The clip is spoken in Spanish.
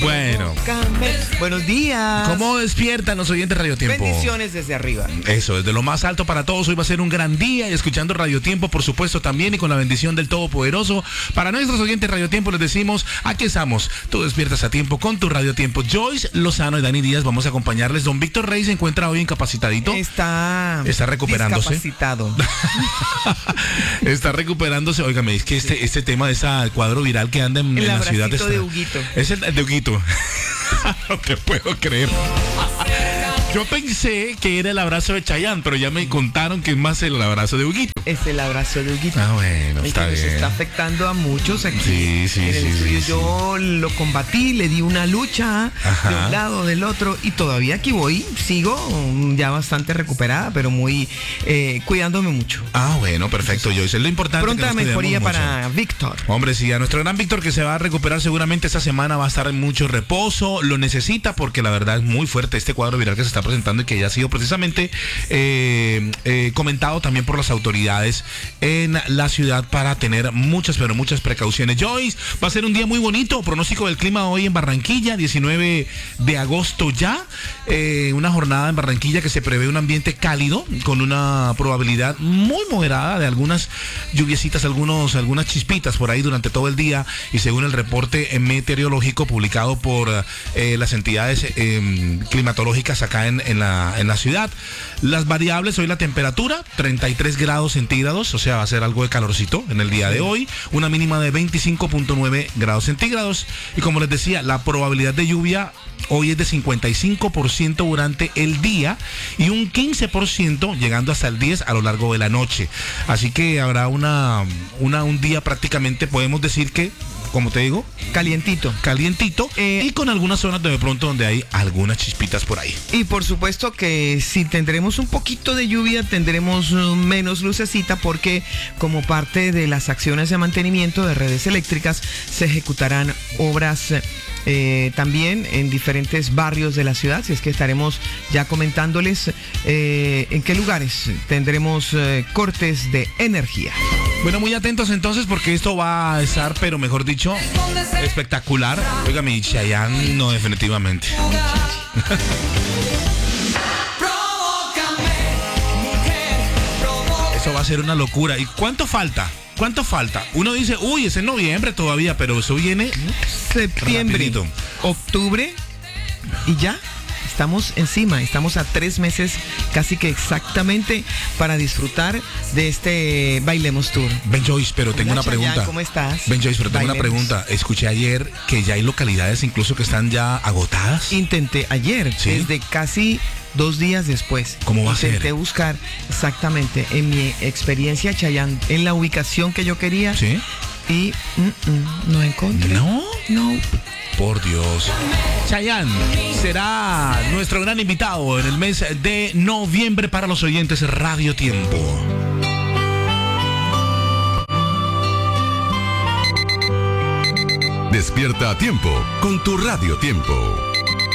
Bueno. Buenos días. ¿Cómo despiertan los oyentes Radio Tiempo? Bendiciones desde arriba. Eso, desde lo más alto para todos. Hoy va a ser un gran día y escuchando Radio Tiempo, por supuesto, también y con la bendición del Todopoderoso. Para nuestros oyentes Radio Tiempo les decimos, aquí estamos. Tú despiertas a tiempo con tu Radio Tiempo. Joyce Lozano y Dani Díaz vamos a acompañarles. Don Víctor Rey se encuentra hoy incapacitadito. Está recuperándose. Discapacitado. Está recuperándose. Óigame, es que este tema de ese cuadro viral que anda en la ciudad está... de Huguito. Es el de Huguito. No te puedo creer. Yo pensé que era el abrazo de Chayanne, pero ya me contaron que es más el abrazo de Huguito. Es el abrazo de Huguito. Ah, bueno, está bien. Está afectando a muchos aquí. Sí, en el estudio. sí. Yo lo combatí, le di una lucha de un lado, del otro, y todavía aquí voy, sigo ya bastante recuperada, pero muy cuidándome mucho. Ah, bueno, perfecto, Joyce. Es lo importante. Pronta mejoría para Víctor. Hombre, sí, a nuestro gran Víctor, que se va a recuperar seguramente esta semana, va a estar en mucho reposo, lo necesita porque la verdad es muy fuerte este cuadro viral que se está presentando y que ya ha sido precisamente comentado también por las autoridades en la ciudad para tener muchas, pero muchas precauciones. Joyce, va a ser un día muy bonito. Pronóstico del clima hoy en Barranquilla, 19 de agosto ya. Una jornada en Barranquilla que se prevé un ambiente cálido con una probabilidad muy moderada de algunas lluviecitas, algunas chispitas por ahí durante todo el día, y según el reporte meteorológico publicado por las entidades climatológicas acá en la ciudad. Las variables, hoy la temperatura 33 grados centígrados, o sea, va a ser algo de calorcito en el día de hoy, una mínima de 25.9 grados centígrados, y como les decía, la probabilidad de lluvia hoy es de 55% durante el día y un 15% llegando hasta el 10% a lo largo de la noche. Así que habrá un día prácticamente, podemos decir que, como te digo, calientito y con algunas zonas de pronto donde hay algunas chispitas por ahí. Y por supuesto que si tendremos un poquito de lluvia, tendremos menos lucecita, porque como parte de las acciones de mantenimiento de redes eléctricas se ejecutarán obras también en diferentes barrios de la ciudad, si es que estaremos ya comentándoles en qué lugares tendremos cortes de energía. Bueno, muy atentos entonces porque esto va a estar, pero mejor dicho, espectacular. Oiga, mi Chayanne, no, definitivamente. Eso va a ser una locura. ¿Y cuánto falta? Uno dice, uy, es en noviembre todavía, pero eso viene septiembre, rapidito. Octubre y ya. Estamos encima, estamos a 3 meses casi que exactamente para disfrutar de este Bailemos Tour. Ben Joyce, pero tengo una pregunta. ¿Cómo estás? Ben Joyce, pero tengo Bailemos. una pregunta. Escuché ayer que ya hay localidades incluso que están ya agotadas. Intenté ayer, ¿sí? Desde casi 2 días después. ¿Cómo va a ser? Intenté buscar exactamente en mi experiencia Chayanne, en la ubicación que yo quería. ¿Sí? Y no encontré. ¿No? No. Por Dios. Chayanne será nuestro gran invitado en el mes de noviembre para los oyentes Radio Tiempo. Despierta a tiempo con tu Radio Tiempo.